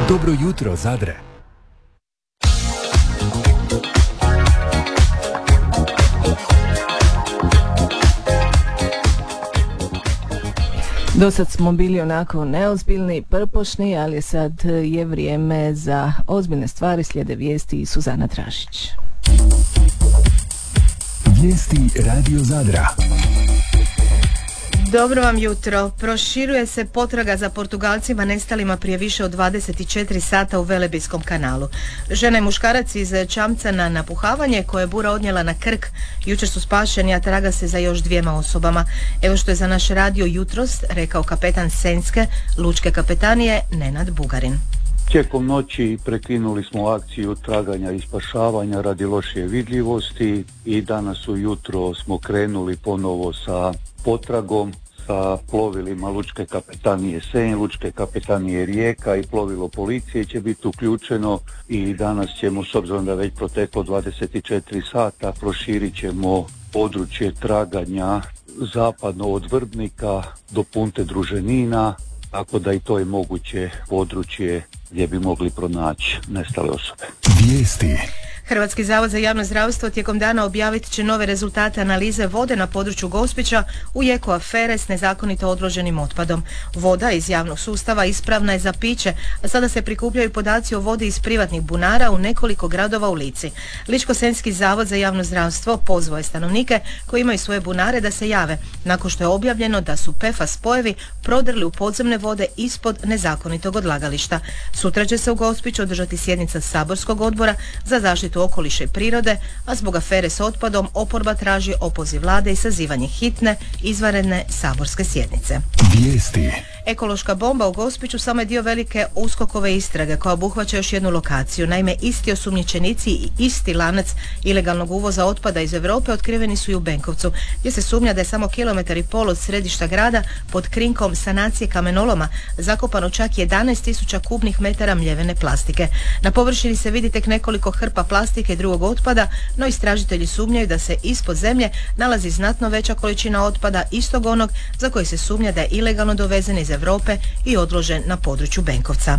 Dobro jutro, Zadre. Dosad smo bili onako neozbiljni, prpošni, ali sad je vrijeme za ozbiljne stvari. Slijede vijesti i Suzana Tražić. Vijesti Radio Zadra. Dobro vam jutro. Proširuje se potraga za Portugalcima nestalima prije više od 24 sata u Velebitskom kanalu. Žena i muškarac iz čamca na napuhavanje koje je bura odnijela na Krk jučer su spašeni, a traga se za još 2 osobama. Evo što je za naš radio jutros rekao kapetan Senjske lučke kapetanije Nenad Bugarin. Tijekom noći prekinuli smo akciju traganja i spašavanja radi lošije vidljivosti i danas ujutro smo krenuli ponovo sa potragom sa plovilima lučke kapetanije Senj, lučke kapetanije Rijeka i plovilo policije će biti uključeno i danas ćemo, s obzirom da već proteklo 24 sata, proširit ćemo područje traganja zapadno od Vrbnika do Punte Druženina, tako da i to je moguće područje gdje bi mogli pronaći nestale osobe. Vijesti. Hrvatski zavod za javno zdravstvo tijekom dana objavit će nove rezultate analize vode na području Gospića u jeku afere s nezakonito odloženim otpadom. Voda iz javnog sustava ispravna je za piće, a sada se prikupljaju podaci o vodi iz privatnih bunara u nekoliko gradova u Lici. Ličko-senjski zavod za javno zdravstvo pozvao je stanovnike koji imaju svoje bunare da se jave, nakon što je objavljeno da su PFAS spojevi prodrli u podzemne vode ispod nezakonitog odlagališta. Sutra će se u Gospiću održati sjednica saborskog odbora za zaštitu okoliša i prirode, a zbog afere s otpadom oporba traži opoziv vlade i sazivanje hitne, izvanredne saborske sjednice. Vijesti. Ekološka bomba u Gospiću samo je dio velike USKOK-ove istrage koja obuhvaća još jednu lokaciju. Naime, isti osumnjičenici i isti lanac ilegalnog uvoza otpada iz Europe otkriveni su i u Benkovcu, gdje se sumnja da je samo 1,5 km od središta grada pod krinkom sanacije kamenoloma zakopano čak 11.000 kubnih metara mljevene plastike. Na površini se vidi tek nekoliko hrpa plastike i drugog otpada, no istražitelji sumnjaju da se ispod zemlje nalazi znatno veća količina otpada istog onog za koji se sumnja da je ilegalno dovezen iz Europe i odložen na području Benkovca.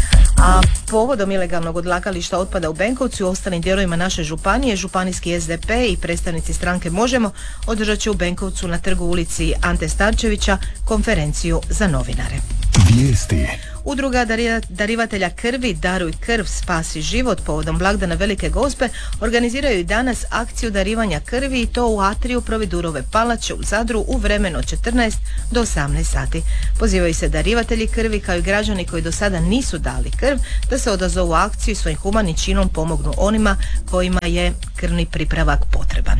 A povodom ilegalnog odlagališta otpada u Benkovcu i ostalim dijelovima naše županije, županijski SDP i predstavnici stranke Možemo održat će u Benkovcu na trgu ulici Ante Starčevića konferenciju za novinare. Vijesti. Udruga darivatelja krvi Daruj krv, spasi život povodom blagdana Velike Gospe organiziraju i danas akciju darivanja krvi i to u atriju Providurove palače u Zadru u vremenu od 14 do 18 sati. Pozivaju se darivatelji krvi kao i građani koji do sada nisu dali krv da se odazovu akciju i svojim humanim činom pomognu onima kojima je krvni pripravak potreban.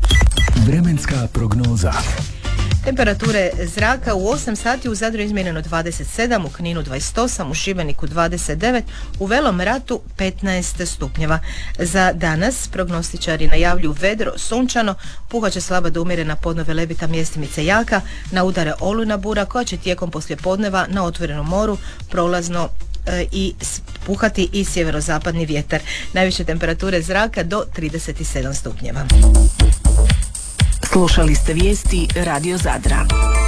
Vremenska prognoza. Temperature zraka u 8 sati u Zadru izmjereno 27, u Kninu 28, u Šibeniku 29, u Velom Ratu 15 stupnjeva. Za danas prognostičari najavljuju vedro, sunčano, puhat će slaba do umjerena podno Velebita mjestimice jaka, na udare olujna bura koja će tijekom poslijepodneva na otvorenom moru prolazno i puhati i sjeverozapadni vjetar. Najviše temperature zraka do 37 stupnjeva. Slušali ste vijesti Radio Zadra.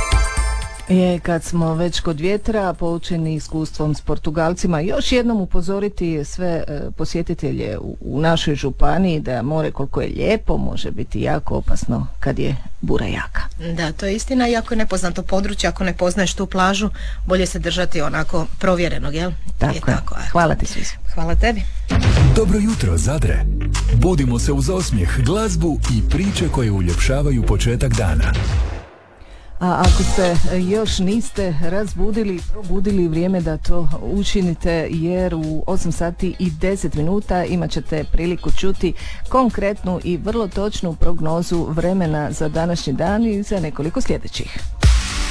Kad smo već kod vjetra, poučeni iskustvom s Portugalcima, još jednom upozoriti sve posjetitelje u našoj županiji da more koliko je lijepo može biti jako opasno kad je bura jaka. Da, to je istina, iako je nepoznato područje, ako ne poznaješ tu plažu, bolje se držati onako provjerenog, jel? Tako je. Hvala ti svi. Hvala tebi. Dobro jutro, Zadre. Budimo se uz osmijeh, glazbu i priče koje uljepšavaju početak dana. A ako se još niste probudili, vrijeme da to učinite, jer u 8 sati i 10 minuta imat ćete priliku čuti konkretnu i vrlo točnu prognozu vremena za današnji dan i za nekoliko sljedećih.